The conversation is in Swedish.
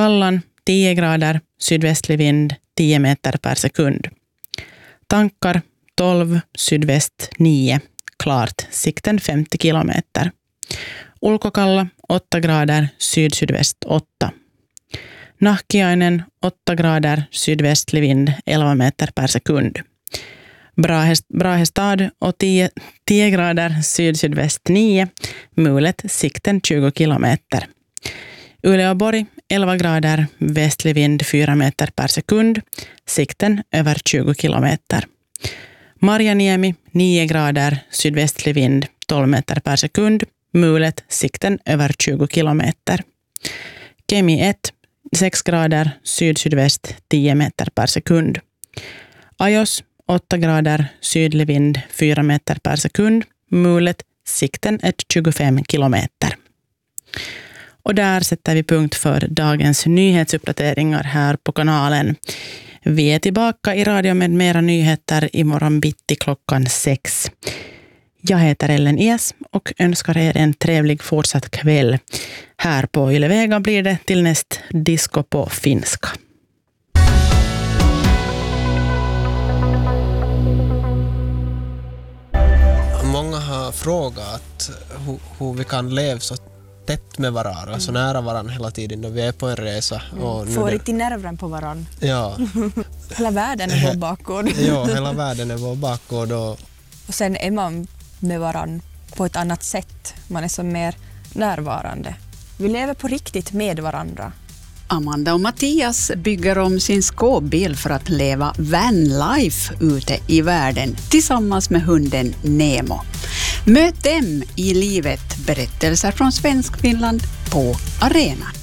Kallan 10 grader, sydvästlig vind 10 meter per sekund. Tankar 12, sydväst 9, klart, sikten 50 kilometer. Ulkokalla 8 grader, syd-sydväst 8. Nahkiainen 8 grader, sydvästlig vind 11 meter per sekund. Brahestad och 10 grader, syd-sydväst 9, mulet, sikten 20 kilometer. Uleåborg 11 grader, västlig vind 4 meter per sekund, sikten över 20 kilometer. Marjaniemi 9 grader, sydvästlig vind 12 meter per sekund, mulet, sikten över 20 kilometer. Kemi 1 6 grader, syd-sydväst 10 meter per sekund. Ajos 8 grader, sydlig vind 4 meter per sekund, mulet, sikten 25 kilometer. Och där sätter vi punkt för dagens nyhetsuppdateringar här på kanalen. Vi är tillbaka i radio med mera nyheter imorgon bitti klockan 6. Jag heter Ellen Es och önskar er en trevlig fortsatt kväll. Här på Yle Vega blir det till näst disco på finska. Många har frågat hur vi kan leva så tätt med varandra, så nära varandra hela tiden när vi är på en resa. Får inte nerven på varandra. Ja. Hela världen är vår bakgård. Ja, hela världen är vår bakgård. Och sen är man med varandra på ett annat sätt. Man är som mer närvarande. Vi lever på riktigt med varandra. Amanda och Mattias bygger om sin skåpbil för att leva vanlife ute i världen tillsammans med hunden Nemo. Möt dem i livet, berättelser från Svenskfinland på arenan.